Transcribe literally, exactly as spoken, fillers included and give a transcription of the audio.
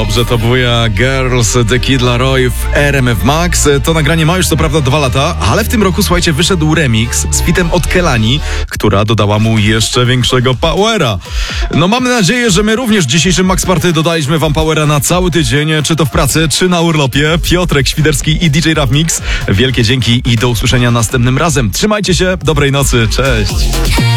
Dobrze, to była Girls, The Kid Laroi w R M F Max. To nagranie ma już co prawda dwa lata, ale w tym roku, słuchajcie, wyszedł remix z fitem od Kelani, która dodała mu jeszcze większego powera. No mamy nadzieję, że my również w dzisiejszym Max Party dodaliśmy wam powera na cały tydzień, czy to w pracy, czy na urlopie. Piotrek Świderski i D J Rap Mix. Wielkie dzięki i do usłyszenia następnym razem. Trzymajcie się, dobrej nocy, cześć.